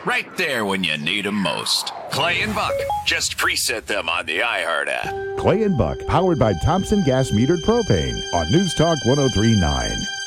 right there when you need them most. Clay and Buck, just preset them on the iHeart app. Clay and Buck, powered by Thompson Gas Metered Propane on News Talk 1039.